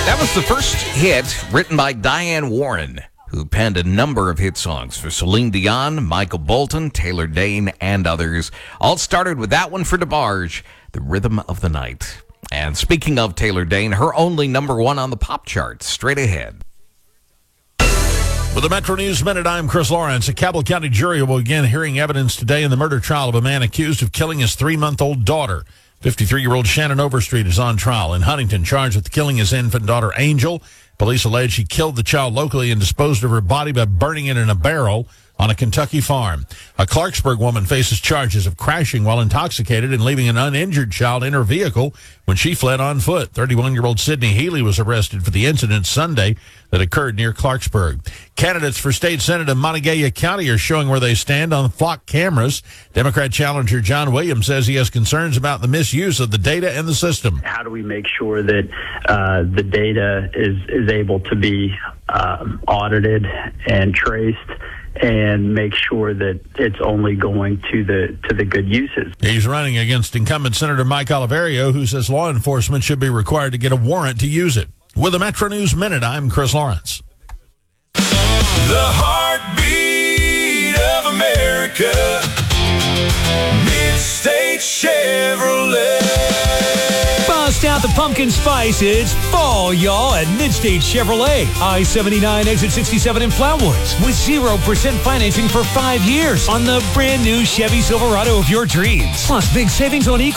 That was the first hit written by Diane Warren, who penned a number of hit songs for Celine Dion, Michael Bolton, Taylor Dayne, and others. All started with that one for DeBarge, The Rhythm of the Night. And speaking of Taylor Dayne, her only number one on the pop charts, straight ahead. With the Metro News Minute, I'm Chris Lawrence. A Cabell County jury will begin hearing evidence today in the murder trial of a man accused of killing his 3-month-old daughter. 53-year-old Shannon Overstreet is on trial in Huntington, charged with killing his infant daughter, Angel. Police allege he killed the child locally and disposed of her body by burning it in a barrel on a Kentucky farm. A Clarksburg woman faces charges of crashing while intoxicated and leaving an uninjured child in her vehicle when she fled on foot. 31-year-old Sydney Healy was arrested for the incident Sunday that occurred near Clarksburg. Candidates for state senate in Montague County are showing where they stand on flock cameras. Democrat challenger John Williams says he has concerns about the misuse of the data and the system. How do we make sure that the data is able to be audited and traced, and make sure that it's only going to the good uses? He's running against incumbent Senator Mike Oliverio, who says law enforcement should be required to get a warrant to use it. With the Metro News Minute, I'm Chris Lawrence. The heartbeat of America, Mid-State Chevrolet. Bust out the pumpkin spice. It's fall, y'all, at Mid-State Chevrolet. I-79, exit 67 in Flatwoods. With 0% financing for 5 years on the brand new Chevy Silverado of your dreams. Plus big savings on